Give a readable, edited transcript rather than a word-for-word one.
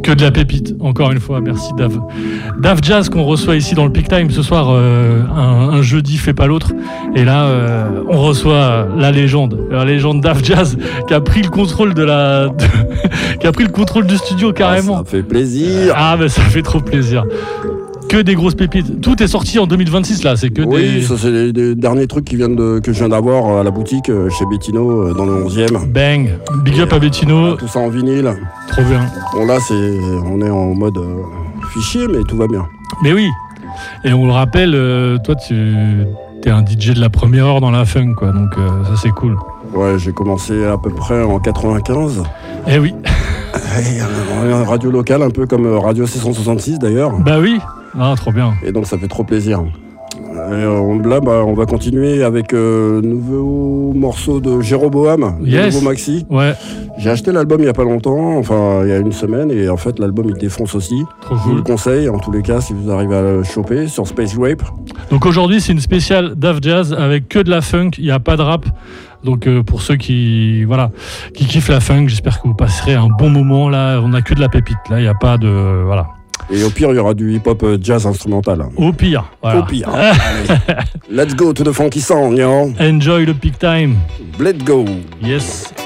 Que de la pépite, encore une fois, merci Dave. Dave Jazz qu'on reçoit ici dans le Peak Time ce soir, un jeudi fait pas l'autre. Et là, on reçoit la légende Dave Jazz qui a pris le contrôle qui a pris le contrôle du studio carrément. Ça fait plaisir. Ah, mais ça fait trop plaisir. Que des grosses pépites. Tout est sorti en 2026 là, c'est que oui, ça c'est les derniers trucs que je viens d'avoir à la boutique chez Bettino dans le 11e. Bang, big up à Bettino. Voilà, tout ça en vinyle. Trop bien. Bon là on est en mode fichier mais tout va bien. Mais oui. Et on le rappelle, toi tu es un DJ de la première heure dans la funk quoi, donc ça c'est cool. Ouais, j'ai commencé à peu près en 95. Eh oui. Radio locale, un peu comme Radio 666 d'ailleurs. Bah oui, trop bien. Et donc ça fait trop plaisir. Et là, on va continuer avec nouveau morceau de Jéroboam, nouveau maxi. Ouais. J'ai acheté l'album il n'y a pas longtemps, enfin il y a une semaine, et en fait l'album il défonce aussi. Trop cool. Je vous le conseille en tous les cas si vous arrivez à le choper sur Space Rape. Donc aujourd'hui c'est une spéciale Dave Jazz avec que de la funk, il n'y a pas de rap. Donc pour ceux qui kiffent la funk, j'espère que vous passerez un bon moment. Là, on n'a que de la pépite. Là, il n'y a pas de... Voilà. Et au pire, il y aura du hip-hop jazz instrumental. Au pire. Voilà. Au pire. Allez. Let's go to the funky song, yo. Enjoy the peak time. Let's go. Yes.